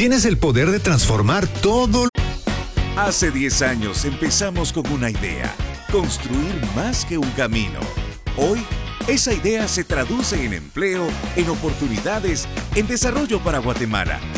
tienes el poder de transformar todo. Hace 10 años empezamos con una idea, construir más que un camino. Hoy, esa idea se traduce en empleo, en oportunidades, en desarrollo para Guatemala